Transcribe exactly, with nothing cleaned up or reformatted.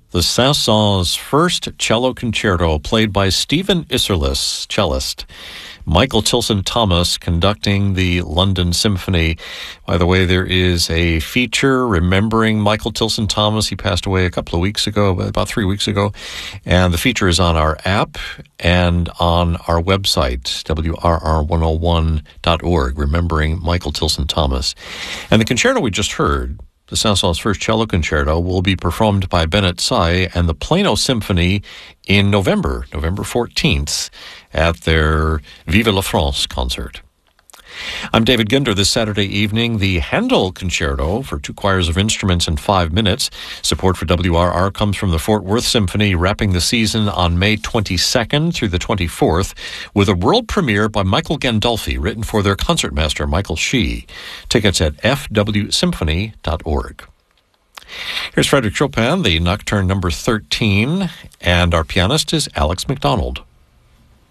The Saint-Saëns' first cello concerto, played by Stephen Isserlis, cellist. Michael Tilson Thomas conducting the London Symphony. By the way, there is a feature remembering Michael Tilson Thomas. He passed away a couple of weeks ago, about three weeks ago. And the feature is on our app and on our website, W R R one oh one dot org, remembering Michael Tilson Thomas. And the concerto we just heard, the Saint-Saëns' first cello concerto, will be performed by Bennett Tsai and the Plano Symphony in November, November fourteenth, at their Vive la France concert. I'm David Ginder. This Saturday evening, the Handel Concerto for two choirs of instruments in five minutes. Support for W R R comes from the Fort Worth Symphony, wrapping the season on May twenty-second through the twenty-fourth with a world premiere by Michael Gandolfi, written for their concertmaster, Michael Shee. Tickets at f w symphony dot org. Here's Frédéric Chopin, the Nocturne number thirteen, and our pianist is Alex McDonald.